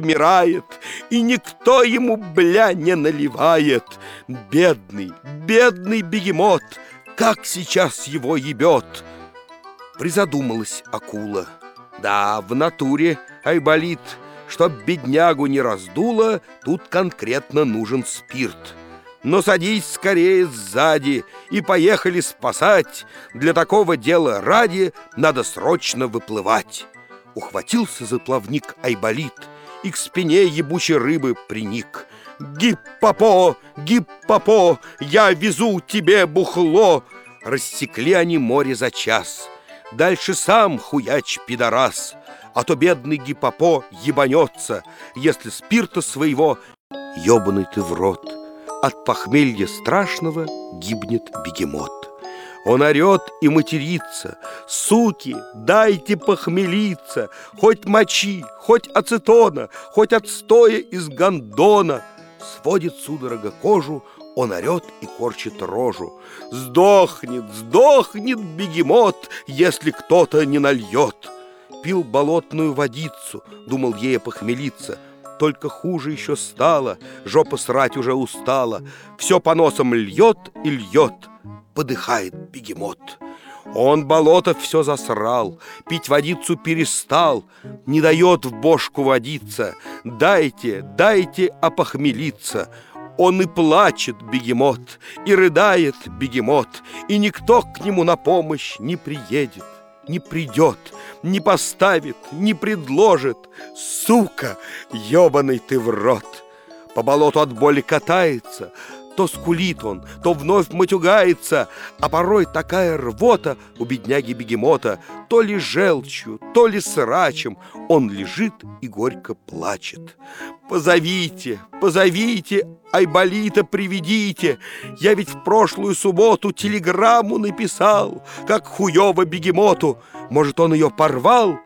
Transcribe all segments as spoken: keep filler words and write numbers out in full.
помирает, и никто ему, бля, не наливает. Бедный, бедный бегемот, как сейчас его ебет. Призадумалась акула. Да, в натуре, Айболит, чтоб беднягу не раздуло, тут конкретно нужен спирт. Но садись скорее сзади и поехали спасать. Для такого дела ради надо срочно выплывать. Ухватился за плавник Айболит и к спине ебучей рыбы приник. Гип-попо, гип-попо, я везу тебе бухло. Рассекли они море за час. Дальше сам хуяч пидорас, а то бедный гиппопо ебанется, если спирта своего ебаный ты в рот. От похмелья страшного гибнет бегемот. Он орет и матерится: суки, дайте похмелиться, хоть мочи, хоть ацетона, хоть отстоя из гондона. Сводит судорога кожу, он орет и корчит рожу. Сдохнет, сдохнет бегемот, если кто-то не нальет. Пил болотную водицу, думал ей похмелиться. Только хуже еще стало, жопа срать уже устала. Все по носам льет и льет, подыхает бегемот. Он болото все засрал, пить водицу перестал, не дает в бошку водиться. Дайте, дайте опохмелиться. Он и плачет, бегемот, и рыдает бегемот, и никто к нему на помощь не приедет, не придет, не поставит, не предложит. Сука, ебаный ты в рот! По болоту от боли катается, то скулит он, то вновь матюгается, а порой такая рвота у бедняги бегемота, то ли желчью, то ли срачем, он лежит и горько плачет. Позовите, позовите, Айболита приведите, я ведь в прошлую субботу телеграмму написал, как хуёво бегемоту, может, он ее порвал?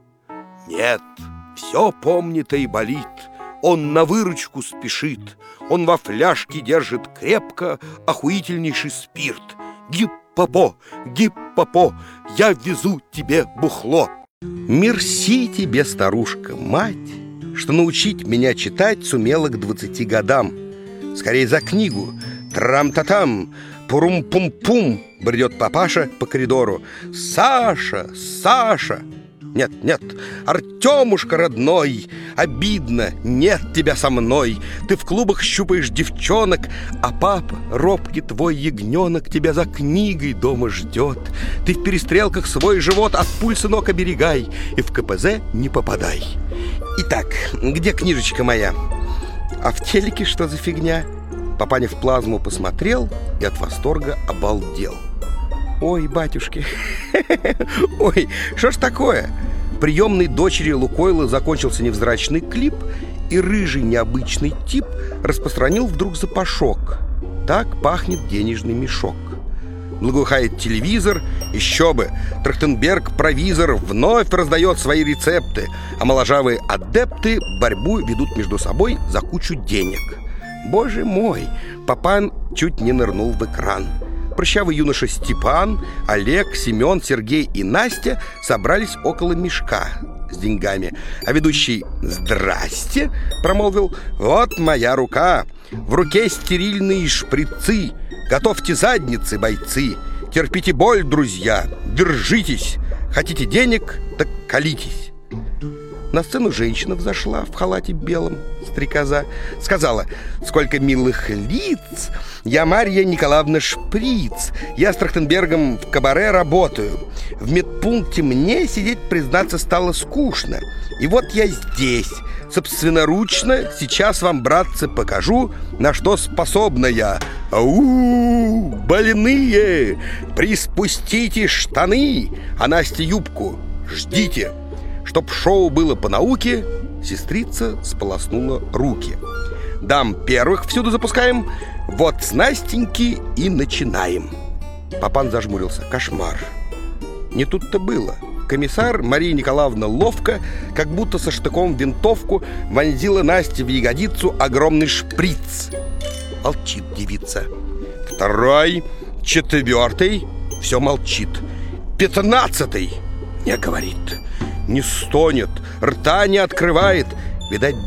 Нет, все помнит Айболит. Он на выручку спешит, он во фляжке держит крепко охуительнейший спирт. Гип-попо, гип-попо, я везу тебе бухло. Мерси тебе, старушка, мать, что научить меня читать сумела к двадцати годам. Скорей за книгу. Трам-та-там, пурум-пум-пум, бредет папаша по коридору. Саша, Саша. Нет, нет, Артемушка родной, обидно, нет тебя со мной. Ты в клубах щупаешь девчонок, а папа, робкий твой ягненок, тебя за книгой дома ждет. Ты в перестрелках свой живот от пуль, сынок, оберегай, и в ка пэ зэ не попадай. Итак, где книжечка моя? А в телеке что за фигня? Папаня в плазму посмотрел и от восторга обалдел. Ой, батюшки, ой, что ж такое? Приемной дочери Лукойла закончился невзрачный клип, и рыжий необычный тип распространил вдруг запашок. Так пахнет денежный мешок. Благоухает телевизор, еще бы, Трахтенберг-провизор вновь раздает свои рецепты, а моложавые адепты борьбу ведут между собой за кучу денег. Боже мой, папан чуть не нырнул в экран. Прыщавый юноша Степан, Олег, Семен, Сергей и Настя собрались около мешка с деньгами. А ведущий «Здрасте!» промолвил: «Вот моя рука, в руке стерильные шприцы, готовьте задницы, бойцы, терпите боль, друзья, держитесь, хотите денег, так колитесь». На сцену женщина взошла в халате белом, стрекоза, сказала: «Сколько милых лиц! Я Марья Николаевна Шприц. Я с Трахтенбергом в кабаре работаю. В медпункте мне сидеть, признаться, стало скучно. И вот я здесь, собственноручно, сейчас вам, братцы, покажу, на что способна я. Ау, больные, приспустите штаны, а Насте юбку ждите». Чтоб шоу было по науке, сестрица сполоснула руки. Дам первых всюду запускаем. Вот с Настеньки и начинаем. Папан зажмурился. Кошмар. Не тут-то было. Комиссар Мария Николаевна ловко, как будто со штыком в винтовку, вонзила Насте в ягодицу огромный шприц. Молчит девица. Второй, четвертый, все молчит. Пятнадцатый не говорит, не стонет, рта не открывает. Видать,